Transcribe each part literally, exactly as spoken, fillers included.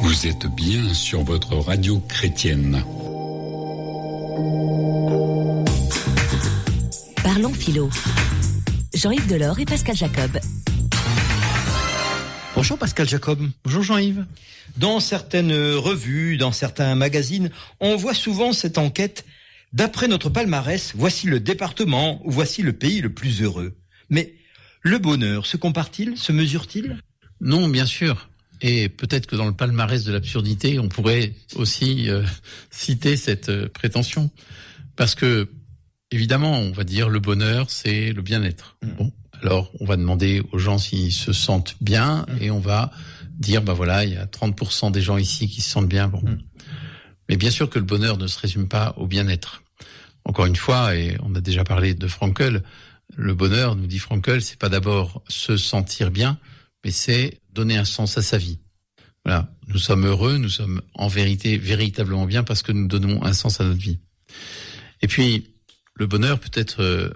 Vous êtes bien sur votre radio chrétienne. Parlons philo. Jean-Yves Delors et Pascal Jacob. Bonjour Pascal Jacob. Bonjour Jean-Yves. Dans certaines revues, dans certains magazines, on voit souvent cette enquête. D'après notre palmarès, voici le département, voici le pays le plus heureux. Mais le bonheur se compare-t-il, se mesure-t-il ? Non, bien sûr. Et peut-être que dans le palmarès de l'absurdité, on pourrait aussi euh, citer cette euh, prétention. Parce que, évidemment, on va dire le bonheur, c'est le bien-être. Mmh. Bon, alors on va demander aux gens s'ils se sentent bien mmh. et on va dire, bah voilà, il y a trente pour cent des gens ici qui se sentent bien. Bon. Mmh. Mais bien sûr que le bonheur ne se résume pas au bien-être. Encore une fois, et on a déjà parlé de Frankl, le bonheur, nous dit Frankl, c'est pas d'abord se sentir bien, mais c'est donner un sens à sa vie. Voilà, nous sommes heureux, nous sommes en vérité véritablement bien parce que nous donnons un sens à notre vie. Et puis, le bonheur peut-être euh,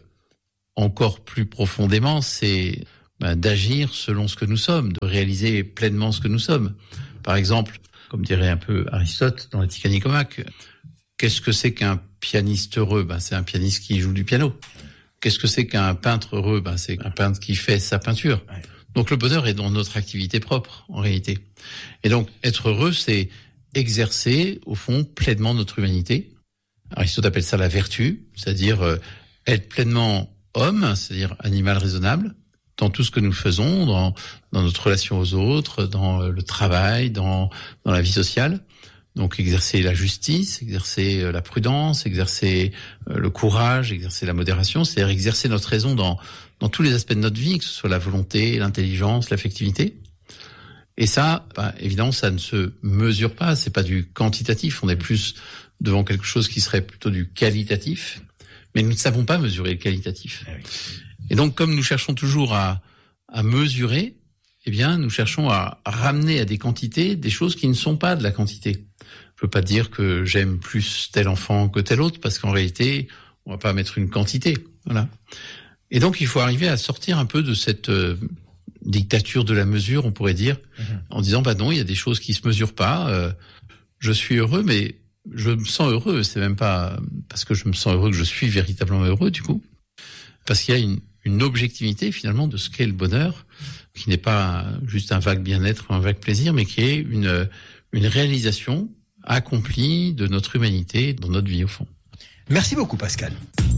encore plus profondément, c'est ben, d'agir selon ce que nous sommes, de réaliser pleinement ce que nous sommes. Par exemple, comme dirait un peu Aristote dans l'Éthique à Nicomaque, qu'est-ce que c'est qu'un pianiste heureux ? Ben, c'est un pianiste qui joue du piano. Qu'est-ce que c'est qu'un peintre heureux ? Ben, c'est un peintre qui fait sa peinture. Donc le bonheur est dans notre activité propre, en réalité. Et donc, être heureux, c'est exercer, au fond, pleinement notre humanité. Aristote appelle ça la vertu, c'est-à-dire euh, être pleinement homme, c'est-à-dire animal raisonnable, dans tout ce que nous faisons, dans, dans notre relation aux autres, dans euh, le travail, dans, dans la vie sociale. Donc exercer la justice, exercer euh, la prudence, exercer euh, le courage, exercer la modération, c'est-à-dire exercer notre raison dans, dans tous les aspects de notre vie, que ce soit la volonté, l'intelligence, l'affectivité. Et ça, bah, évidemment, ça ne se mesure pas, c'est pas du quantitatif, on est plus devant quelque chose qui serait plutôt du qualitatif, mais nous ne savons pas mesurer le qualitatif. Et donc, comme nous cherchons toujours à, à mesurer, eh bien, nous cherchons à ramener à des quantités des choses qui ne sont pas de la quantité. Je peux pas dire que j'aime plus tel enfant que tel autre, parce qu'en réalité, on va pas mettre une quantité. Voilà. Et donc, il faut arriver à sortir un peu de cette euh, dictature de la mesure, on pourrait dire, mmh. en disant, bah non, il y a des choses qui se mesurent pas. Euh, je suis heureux, mais je me sens heureux. C'est même pas parce que je me sens heureux que je suis véritablement heureux, du coup. Parce qu'il y a une, une objectivité, finalement, de ce qu'est le bonheur, qui n'est pas juste un vague bien-être ou un vague plaisir, mais qui est une, une réalisation accomplie de notre humanité dans notre vie, au fond. Merci beaucoup, Pascal.